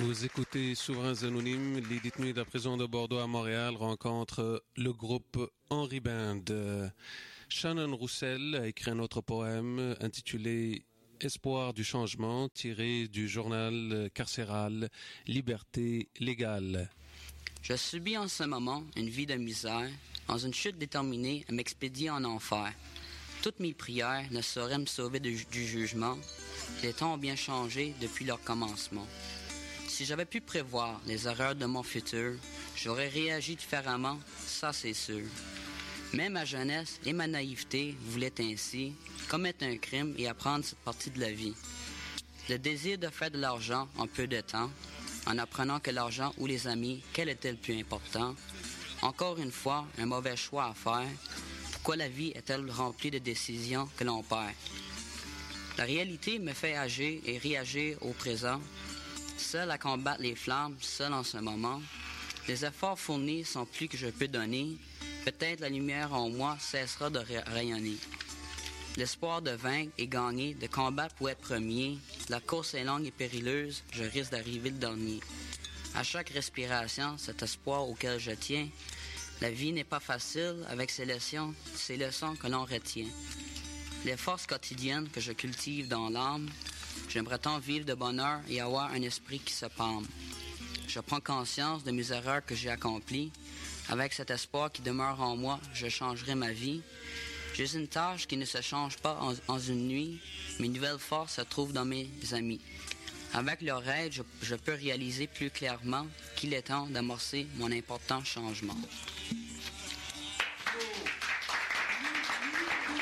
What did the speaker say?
Vous écoutez Souverains Anonymes. Les détenus de la prison de Bordeaux à Montréal rencontrent le groupe Henry Band. Shannon Roussel a écrit un autre poème intitulé Espoir du changement, tiré du journal carcéral Liberté légale. Je subis en ce moment une vie de misère, dans une chute déterminée à m'expédier en enfer. Toutes mes prières ne sauraient me sauver du jugement. Les temps ont bien changé depuis leur commencement. Si j'avais pu prévoir les erreurs de mon futur, j'aurais réagi différemment, ça c'est sûr. Mais ma jeunesse et ma naïveté voulaient ainsi commettre un crime et apprendre cette partie de la vie. Le désir de faire de l'argent en peu de temps, en apprenant que l'argent ou les amis, quel était le plus important? Encore une fois, un mauvais choix à faire. Pourquoi la vie est-elle remplie de décisions que l'on perd? La réalité me fait agir et réagir au présent. Seul à combattre les flammes, seul en ce moment. Les efforts fournis sont plus que je peux donner. Peut-être la lumière en moi cessera de rayonner. L'espoir de vaincre et gagner, de combattre pour être premier. La course est longue et périleuse, je risque d'arriver le dernier. À chaque respiration, cet espoir auquel je tiens. La vie n'est pas facile avec ces leçons que l'on retient. Les forces quotidiennes que je cultive dans l'âme, j'aimerais tant vivre de bonheur et avoir un esprit qui se pâme. Je prends conscience de mes erreurs que j'ai accomplies. Avec cet espoir qui demeure en moi, je changerai ma vie. J'ai une tâche qui ne se change pas en une nuit. Mes nouvelles forces se trouvent dans mes amis. Avec leur aide, je peux réaliser plus clairement qu'il est temps d'amorcer mon important changement.